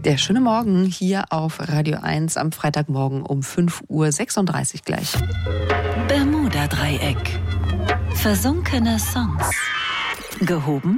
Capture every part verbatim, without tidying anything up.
Der schöne Morgen hier auf Radio eins am Freitagmorgen um fünf Uhr sechsunddreißig gleich. Bermuda-Dreieck. Versunkene Songs. Gehoben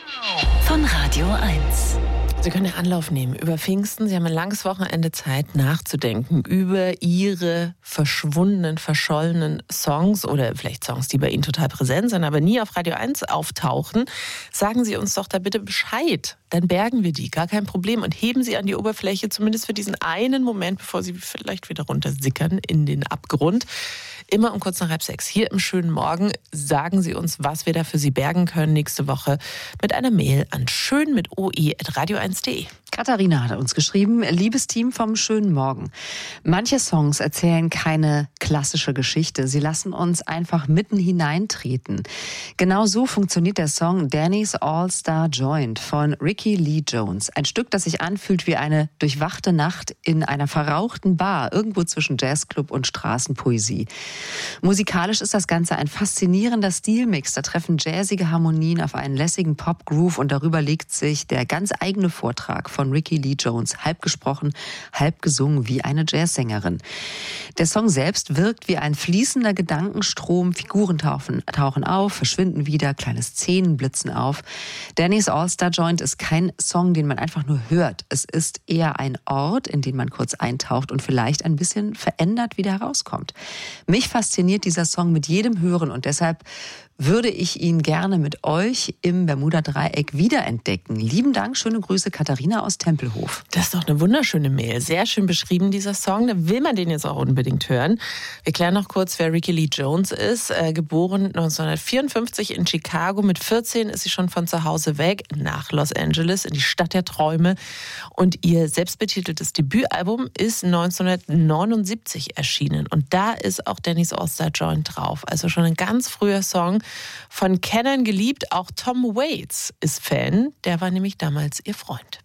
von Radio eins. Sie können ja Anlauf nehmen über Pfingsten. Sie haben ein langes Wochenende Zeit nachzudenken über Ihre verschwundenen, verschollenen Songs oder vielleicht Songs, die bei Ihnen total präsent sind, aber nie auf Radio eins auftauchen. Sagen Sie uns doch da bitte Bescheid. Dann bergen wir die, gar kein Problem. Und heben Sie an die Oberfläche, zumindest für diesen einen Moment, bevor Sie vielleicht wieder runtersickern in den Abgrund. Immer um kurz nach halb sechs hier im schönen Morgen sagen Sie uns, was wir da für Sie bergen können nächste Woche mit einer Mail an schön mit oi at radio eins punkt de. Katharina hat uns geschrieben, liebes Team vom schönen Morgen. Manche Songs erzählen keine klassische Geschichte. Sie lassen uns einfach mitten hineintreten. Genau so funktioniert der Song Danny's All-Star Joint von Ricky Lee Jones. Ein Stück, das sich anfühlt wie eine durchwachte Nacht in einer verrauchten Bar, irgendwo zwischen Jazzclub und Straßenpoesie. Musikalisch ist das Ganze ein faszinierender Stilmix. Da treffen jazzige Harmonien auf einen lässigen Pop-Groove und darüber legt sich der ganz eigene Vortrag von Ricky Lee Jones, halb gesprochen, halb gesungen wie eine Jazzsängerin. Der Song selbst wirkt wie ein fließender Gedankenstrom. Figuren tauchen, tauchen auf, verschwinden wieder, kleine Szenen blitzen auf. Danny's All-Star Joint ist kein Song, den man einfach nur hört. Es ist eher ein Ort, in den man kurz eintaucht und vielleicht ein bisschen verändert wieder herauskommt. Mich fasziniert dieser Song mit jedem Hören und deshalb würde ich ihn gerne mit euch im Bermuda-Dreieck wiederentdecken. Lieben Dank, schöne Grüße, Katharina aus Tempelhof. Das ist doch eine wunderschöne Mail. Sehr schön beschrieben, dieser Song. Da will man den jetzt auch unbedingt hören. Wir klären noch kurz, wer Ricky Lee Jones ist. Äh, geboren neunzehnhundertvierundfünfzig in Chicago. Mit vierzehn ist sie schon von zu Hause weg nach Los Angeles, in die Stadt der Träume. Und ihr selbstbetiteltes Debütalbum ist neunzehnhundertneunundsiebzig erschienen. Und da ist auch Danny's All-Star Joint drauf. Also schon ein ganz früher Song. Von Kennern geliebt, auch Tom Waits ist Fan. Der war nämlich damals ihr Freund.